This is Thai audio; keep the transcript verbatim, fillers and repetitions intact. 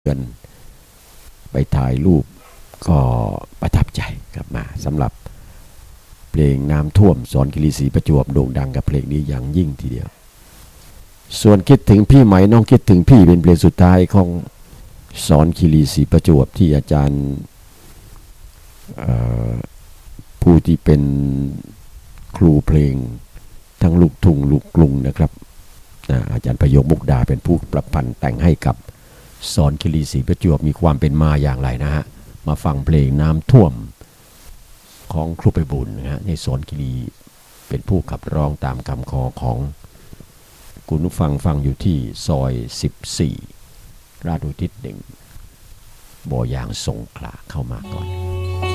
กันไปถ่ายรูปก็ประทับใจกลับมาสำหรับเพลงน้ำท่วมสอนคีรีศรีประจวบโด่งดังกับเพลงนี้อย่างยิ่งทีเดียวส่วนคิดถึงพี่ไหมน้องคิดถึงพี่เป็นเพลงสุดท้ายของสอนคีรีศรีประจวบที่อาจารย์ผู้ที่เป็นครูเพลงทั้งลูกทุ่งลูกกรุงนะครับอาจารย์ประโยคมุกดาเป็นผู้ประพันธ์แต่งให้กับสอนคีรีศรีประจวบมีความเป็นมาอย่างไรนะฮะมาฟังเพลงน้ำท่วมของครูไปบุญนะฮะในสอนคีรีเป็นผู้ขับร้องตามคำขอของคุณผู้ฟังฟังอยู่ที่ซอยสิบสี่ราชอุทิศหนึ่งบ่อยางสงขลาเข้ามาก่อน